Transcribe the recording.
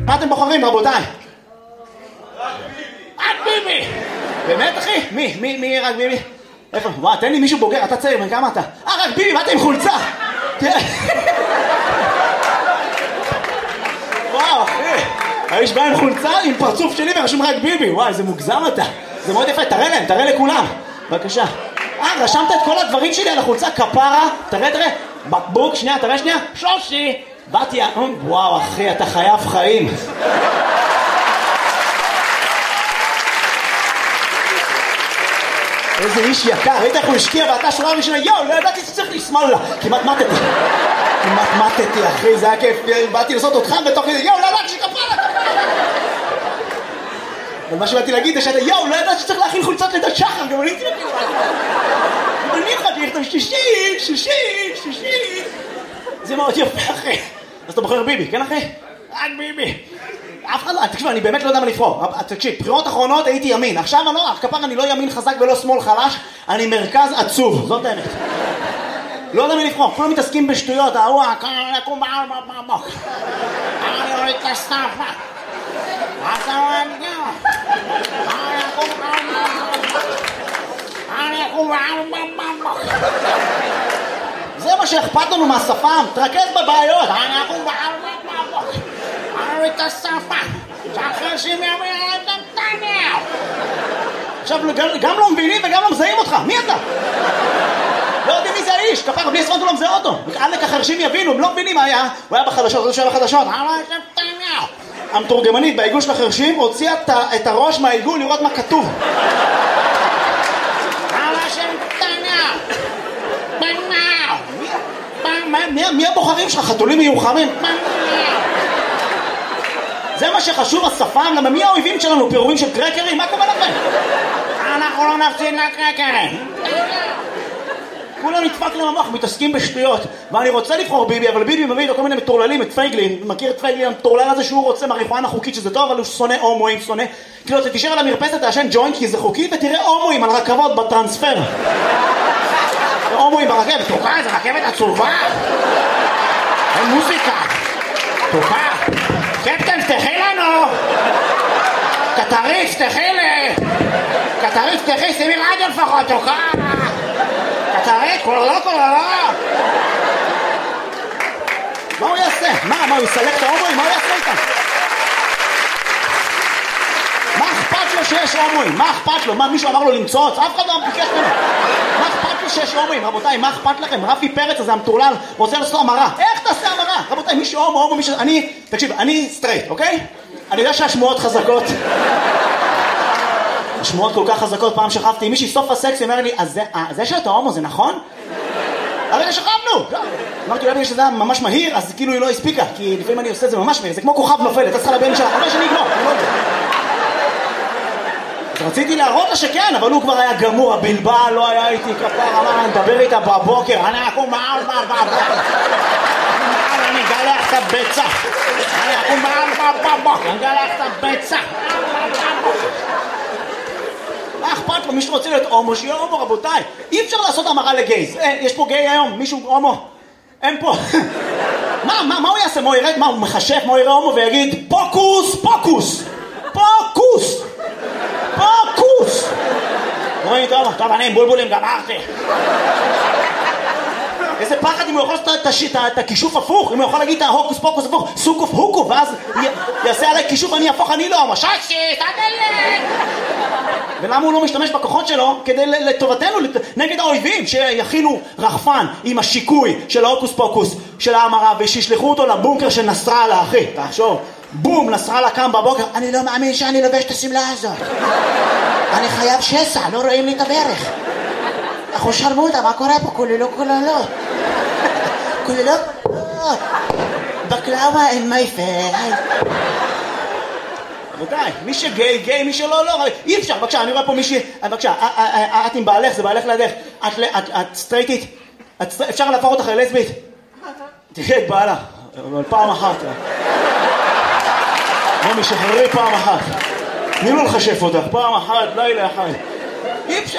מה אתם בוחרים, רבותיי? רק ביבי! באמת, אחי? מי רק ביבי? איפה? וואו, תן לי מישהו בוגר, אתה צעיר, כמה אתה? רק ביבי, מה אתה עם חולצה? וואו, אחי, האיש בא עם חולצה עם פרצוף שלי ורשום רק ביבי. וואי, זה מוגזם אתה. זה מאוד יפה, תראה להם, תראה לכולם. בבקשה. רשמת את כל הדברים שלי על החולצה, כפרה. תראה. בקבוק, שנייה, תראה שנייה. שושי. באתי, וואו, אחי, אתה חייב חיים. איזה איש יקר, ראית איך הוא השקיע ואתה שורה ראשונה, לא ידעתי שצריך לשמאלה. כמעט מתתי, אחי, זה היה כיף. באתי לעשות אותך בתוך כדי, לא ידעתי שכפרה. אבל מה שבאתי להגיד זה שאתה, לא ידעתי שצריך להכין חולצות לידת שחר, גם אני תלכי. אני חייתי לכתוב שישי. זה מאוד יפה, אחי. אז אתה בוחר ביבי, כן, אחי? רק ביבי. אף אחד לא, תקשיב, אני באמת לא יודע מה לבחור. תקשיב, בחירות אחרונות הייתי ימין. עכשיו אני לא, כפר אני לא ימין חזק ולא שמאל חלש, אני מרכז עצוב, זאת האמת. לא יודע מה לבחור, כולם מתעסקים בשטויות, אני אוריד את הסטאפה. זה מה שאכפת לנו מהשפם, תרכז בבעיות. את השפה שהחרשים יאמר את נתניהו. עכשיו גם לא מבינים וגם לא מזהים אותך. מי אתה? לא יודעים מי זה האיש, כפר בלי ספרנטו לא מזהה אותו. עלק החרשים יבינו, הם לא מבינים מה היה. הוא היה בחדשות, זה שהיה בחדשות. המתורגמנית בעיגול של החרשים הוציאה את הראש מהעיגול לראות מה כתוב. מי הבוחרים שלך? חתולים מיוחמים? זה מה שחשוב, השפם, למה מי האויבים שלנו? פירורים של קרקרים? מה קורה לכם? אנחנו לא נפסיד לקרקרים. כולם נדפק להם המוח, מתעסקים בשטויות. ואני רוצה לבחור ביבי, אבל ביבי מביא לו כל מיני מטורללים, את פייגלין. מכיר את פייגלין המטורלל הזה שהוא רוצה מריחואנה חוקית, שזה טוב, אבל הוא שונא הומואים, שונא. כאילו, אתה תישאר על המרפסת, תעשן ג'וינט, כי זה חוקי, ותראה הומואים על רכבות בטרנספר. הומואים ברכבת, תוקע, זה רכבת עצובה. אין מוזיקה. תוקע. קפטן, תחי לנו! קטריץ, תחי לי! קטריץ, תחי, שימי רדיו לפחות, תוקע! קטריץ, כולו! מה הוא יעשה? מה, הוא יסלק את ההומואים? מה הוא יעשה איתם? מה אכפת לו שיש הומואים? מה אכפת לו? מה, מישהו אמר לו למצוץ? אף אחד לא ביקש ממנו. מה אכפת לו שיש הומואים? רבותיי, מה אכפת לכם? רפי פרץ הזה המטורלל רוצה לעשות המרה. איך תעשה המרה? רבותיי, מישהו הומו, מישהו... תקשיב, אני סטרייט, אוקיי? אני יודע שהשמועות חזקות. השמועות כל כך חזקות, פעם שכבתי עם מישהי סוף הסקס, היא אומר לי, אז זה שאתה הומו זה נכון? הרי שכבנו! אמרתי, אולי בגלל שזה היה ממש מהיר, אז כאילו היא לא הספיקה, כי לפעמים אני עושה את זה ממש מהיר, זה כמו כוכב נופל, אתה צריכה לבן שלה, חמש שאני אגנור, אני לא יודע. אז רציתי להראות לה שכן, אבל הוא כבר היה גמור, הבלבל לא היה איתי כפר, אמר, אני מדבר איתה בבוקר, אני אקום בבוקר, אני אגלח את הביצה, אני אקום בבוקר, אני אגלח את הביצה. מה אכפת לו? מישהו רוצה להיות הומו, שיהיה הומו, רבותיי. אי אפשר לעשות המרה לגייז. יש פה גיי היום? מישהו הומו? אין פה. מה הוא יעשה? מה הוא ירד? מה הוא מחשף? מה הוא יראה הומו ויגיד פוקוס, פוקוס, פוקוס, פוקוס. רואים טוב, אני עם בולבולים גמרתי. איזה פחד אם הוא יכול לעשות את הכישוף הפוך, אם הוא יכול להגיד את ההוקוס פוקוס הפוך, סוקוף הוקו, ואז יעשה עליי כישוף, אני הפוך, אני לא, מששי, תדלת. ולמה הוא לא משתמש בכוחות שלו כדי לטובתנו, נגד האויבים, שיכינו רחפן עם השיקוי של ההוקוס פוקוס של ההמרה, ושישלחו אותו לבונקר של נסראללה, אחי, תחשוב, בום, נסראללה קם בבוקר, אני לא מאמין שאני לובש את הסמלה הזאת. אני חייב שסע, לא רואים לי את הברך. אחו שרמוטה, מה קורה פה? כוללות. בקלאווה אין מייפל. רבותיי, מי שגיי, גיי, מי שלא, לא. אי אפשר, בבקשה, אני רואה פה מישהי, בבקשה, את עם בעלך, זה בעלך לידך. את סטרייטית, אפשר להפוך אותך ללסבית? תראה את בעלה, אבל פעם אחת. בוא משחררי פעם אחת. תני לו לחשף אותך, פעם אחת, לילה אחד. אי אפשר.